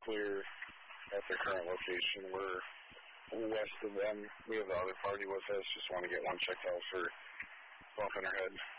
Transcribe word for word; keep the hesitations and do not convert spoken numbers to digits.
clear at their current location. We're west of them. We have the other party with us. Just want to get one checked out for bumping her head.